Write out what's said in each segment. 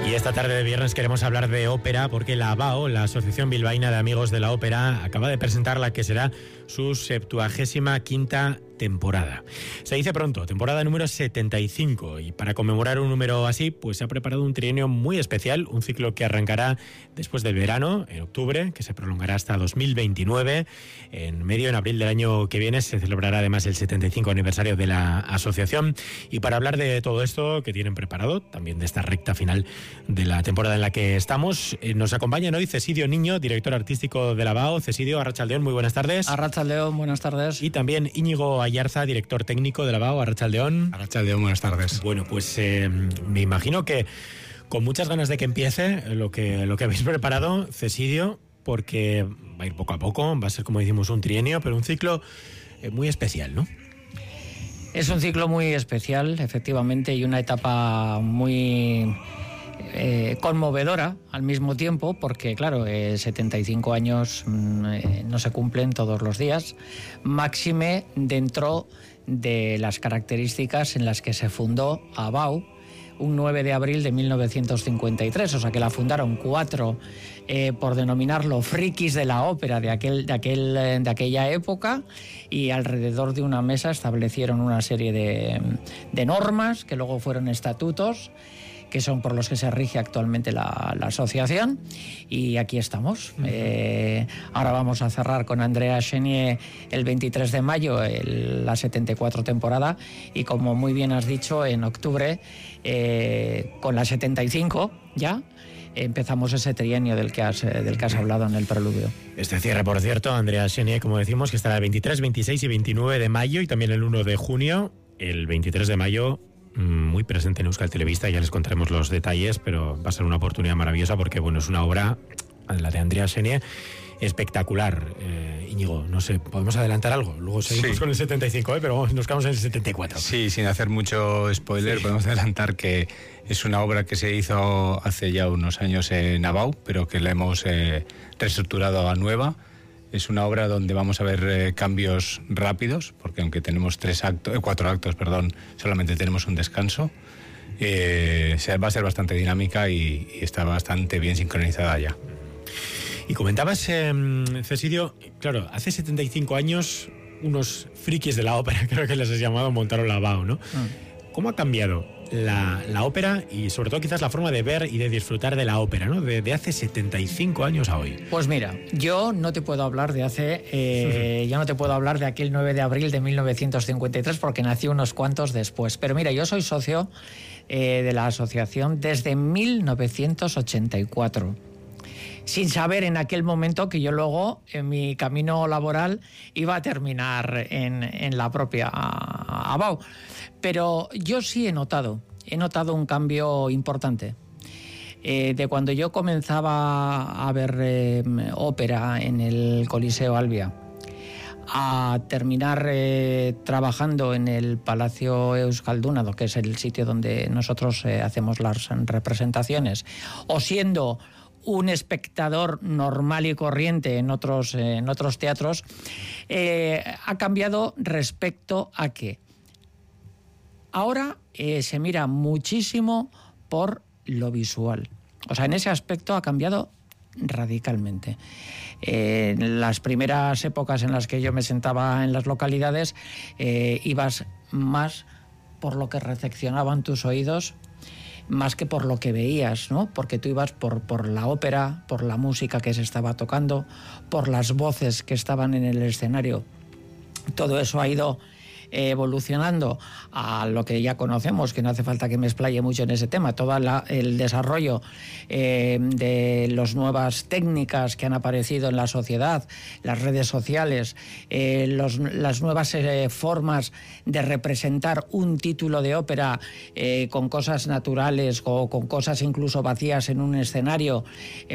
Y esta tarde de viernes queremos hablar de ópera porque la ABAO, la Asociación Bilbaína de Amigos de la Ópera, acaba de presentar la que será su 75ª temporada. Se dice pronto, temporada número 75, y para conmemorar un número así, pues se ha preparado un trienio muy especial, un ciclo que arrancará después del verano, en octubre, que se prolongará hasta 2029. En abril del año que viene se celebrará además el 75 aniversario de la asociación. Y para hablar de todo esto que tienen preparado, también de esta recta final de la temporada en la que estamos, nos acompaña hoy Cesidio Niño, director artístico de la ABAO. Cesidio, arratsaldeón, muy buenas tardes. Arratsaldeón, buenas tardes. Y también Íñigo Ayarza, director técnico de la ABAO. Arratsaldeón. Arratsaldeón, buenas tardes. Bueno, pues me imagino que con muchas ganas de que empiece lo que habéis preparado, Cesidio, porque va a ir poco a poco, va a ser, como decimos, un trienio, pero un ciclo muy especial, ¿no? Es un ciclo muy especial, efectivamente, y una etapa muy conmovedora al mismo tiempo, porque claro, 75 años no se cumplen todos los días, máxime dentro de las características en las que se fundó ABAO un 9 de abril de 1953, o sea que la fundaron 4, por denominarlo frikis de la ópera de aquella época, y alrededor de una mesa establecieron una serie de normas que luego fueron estatutos, que son por los que se rige actualmente la asociación, y aquí estamos. Ahora vamos a cerrar con Andrea Chenier el 23 de mayo la 74 temporada, y como muy bien has dicho, en octubre, con la 75 ya, empezamos ese trienio del que has hablado en el preludio. Este cierre, por cierto, Andrea Chenier, como decimos, que estará el 23, 26 y 29 de mayo, y también el 1 de junio. El 23 de mayo, muy presente en Euskal Telebista, ya les contaremos los detalles, pero va a ser una oportunidad maravillosa porque, bueno, es una obra, la de Andrea Chenier, espectacular. Íñigo, no sé, ¿podemos adelantar algo? Luego seguimos con el 75, pero nos quedamos en el 74. Sí, sin hacer mucho spoiler, podemos adelantar que es una obra que se hizo hace ya unos años en ABAO, pero que la hemos reestructurado a nueva. Es una obra donde vamos a ver cambios rápidos, porque aunque tenemos 4 actos, solamente tenemos un descanso. Va a ser bastante dinámica y está bastante bien sincronizada ya. Y comentabas, Cesidio, claro, hace 75 años unos frikis de la ópera, creo que les has llamado, montaron la ABAO, ¿no? ¿Cómo ha cambiado la ópera y sobre todo quizás la forma de ver y de disfrutar de la ópera, ¿no? De hace 75 años a hoy. Pues mira, yo no te puedo hablar de aquel 9 de abril de 1953 porque nací unos cuantos después. Pero mira, yo soy socio de la asociación desde 1984. Sin saber en aquel momento que yo luego, en mi camino laboral, iba a terminar en la propia ABAO. Pero yo sí he notado un cambio importante. De cuando yo comenzaba a ver ópera en el Coliseo Albia, a terminar trabajando en el Palacio Euskalduna, que es el sitio donde nosotros hacemos las representaciones, o siendo un espectador normal y corriente en otros teatros, ha cambiado respecto a que ahora se mira muchísimo por lo visual. O sea, en ese aspecto ha cambiado radicalmente. En las primeras épocas en las que yo me sentaba en las localidades, ibas más por lo que recepcionaban tus oídos, más que por lo que veías, ¿no? Porque tú ibas por la ópera, por la música que se estaba tocando, por las voces que estaban en el escenario. Todo eso ha ido evolucionando a lo que ya conocemos, que no hace falta que me explaye mucho en ese tema, todo el desarrollo de las nuevas técnicas que han aparecido en la sociedad, las redes sociales, las nuevas formas de representar un título de ópera con cosas naturales o con cosas incluso vacías en un escenario.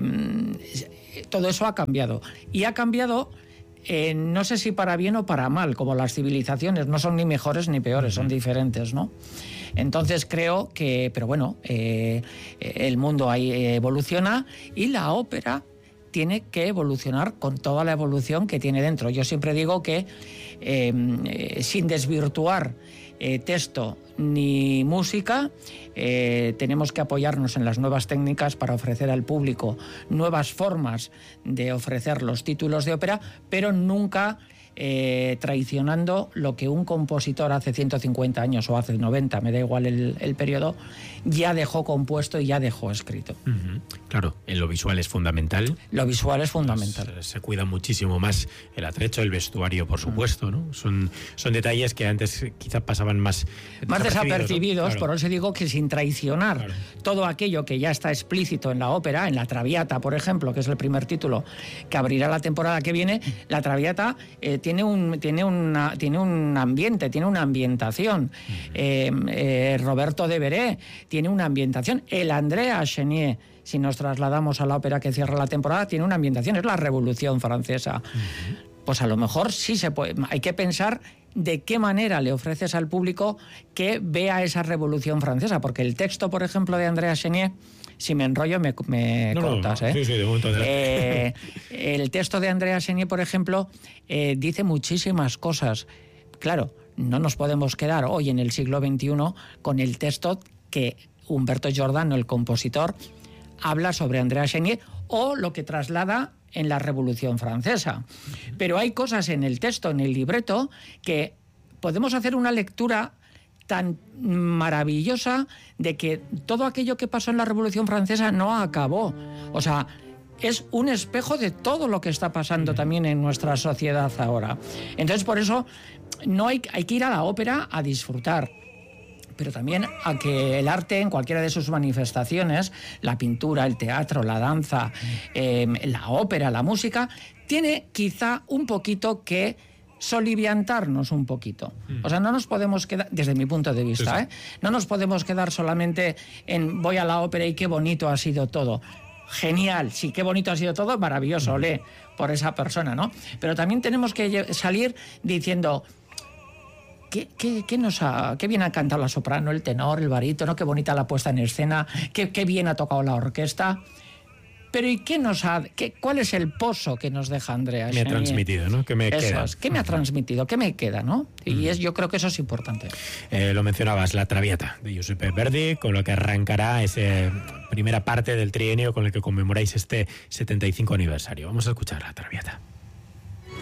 Todo eso ha cambiado. Y ha cambiado, no sé si para bien o para mal, como las civilizaciones no son ni mejores ni peores, son diferentes, ¿no? Entonces creo que, pero bueno, el mundo ahí evoluciona y la ópera tiene que evolucionar con toda la evolución que tiene dentro. Yo siempre digo que sin desvirtuar texto ni música. Tenemos que apoyarnos en las nuevas técnicas para ofrecer al público nuevas formas de ofrecer los títulos de ópera, pero nunca traicionando lo que un compositor hace 150 años o hace 90, me da igual el periodo, ya dejó compuesto y ya dejó escrito. Claro, en lo visual es fundamental. Lo visual es fundamental. Se cuida muchísimo más el atrecho, el vestuario, por supuesto, ¿no? Son detalles que antes quizá pasaban más desapercibidos, ¿no? Claro. Por eso digo que sin traicionar todo aquello que ya está explícito en la ópera, en la Traviata, por ejemplo, que es el primer título que abrirá la temporada que viene. La Traviata tiene un ambiente, tiene una ambientación. Roberto de Veré tiene una ambientación. El Andrea Chenier, si nos trasladamos a la ópera que cierra la temporada, tiene una ambientación. Es la Revolución Francesa. Pues a lo mejor sí se puede. Hay que pensar de qué manera le ofreces al público que vea esa Revolución Francesa, porque el texto, por ejemplo, de Andrea Chenier, si me enrollo me cortas. Sí, de momento el texto de Andrea Chenier, por ejemplo, dice muchísimas cosas. Claro, no nos podemos quedar hoy en el siglo XXI con el texto que Humberto Giordano, el compositor, habla sobre Andrea Chenier o lo que traslada en la Revolución Francesa. Pero hay cosas en el texto, en el libreto, que podemos hacer una lectura tan maravillosa de que todo aquello que pasó en la Revolución Francesa no acabó. O sea, es un espejo de todo lo que está pasando también en nuestra sociedad ahora. Entonces, por eso hay que ir a la ópera a disfrutar, pero también a que el arte en cualquiera de sus manifestaciones, la pintura, el teatro, la danza, la ópera, la música, tiene quizá un poquito que soliviantarnos un poquito. O sea, no nos podemos quedar, desde mi punto de vista, no nos podemos quedar solamente en voy a la ópera y qué bonito ha sido todo. Genial, sí, qué bonito ha sido todo, maravilloso, olé por esa persona, ¿no? Pero también tenemos que salir diciendo qué bien ha cantado la soprano, el tenor, el barítono, qué bonita la puesta en escena, qué bien ha tocado la orquesta. Pero ¿y cuál es el pozo que nos deja Andrea Chenier? Me ha transmitido, ¿no? ¿Qué me queda? ¿Qué me ha transmitido? ¿Qué me queda, no? Y yo creo que eso es importante. Lo mencionabas, la Traviata de Giuseppe Verdi, con lo que arrancará esa primera parte del trienio con el que conmemoráis este 75 aniversario. Vamos a escuchar la Traviata.